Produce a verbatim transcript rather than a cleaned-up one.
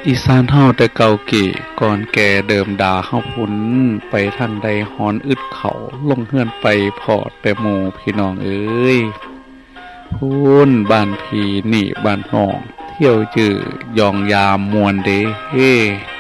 อีสานเฮาแต่เก่าเก๋ก่อนแก่เดิมดาเฮาพุ้นไปทางใดฮอนอึดเขาลงเฮือนไปพอดแต่หมู่พี่น้องเอ้ยพูนบ้านพี่นี่บ้านน้องเที่ยวจื้อยองยามมวนเด้เฮ้